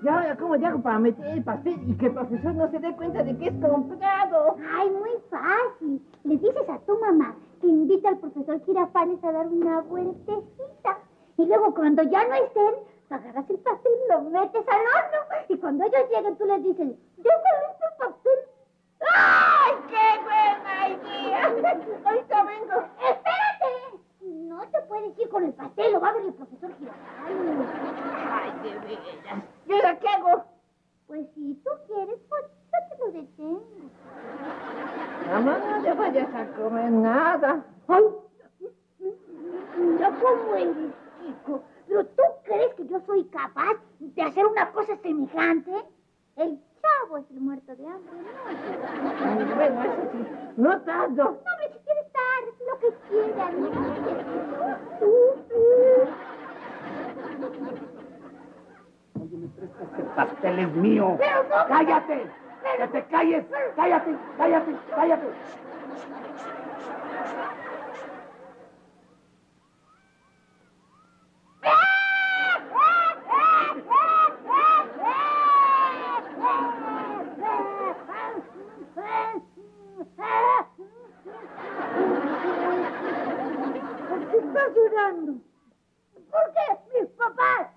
¿Y ahora cómo le hago para meter el pastel y que el profesor no se dé cuenta de que es comprado? Ay, muy fácil. Le dices a tu mamá que invita al profesor Girafales a dar una vueltecita. Y luego cuando ya no estén, agarras el pastel y lo metes al horno. Y cuando ellos lleguen, tú les dices, ¿ya está listo el pastel? ¡Ay, qué buena idea! Ahorita vengo. ¡Espérate! No te puedes ir con el pastel, lo va a ver el profesor Girafales. Ay, de veras. ¿Y ahora qué hago? Pues si tú quieres, pues yo te lo detengo. Mamá, no te vayas a comer nada. ¡Ay! Mira cómo eres, chico. ¿Pero tú crees que yo soy capaz de hacer una cosa semejante? El chavo es el muerto de hambre, ¿no? Ay, bueno, eso sí. No tardo. No, hombre, si quieres estar, es lo que quieras, ¿no? Oye, me prestas este pastel es mío. ¡Pero no! ¡Cállate! ¡Que te calles! ¡Cállate! ¡Cállate! ¡Cállate! ¿Por qué estás llorando? ¿Por qué mis papás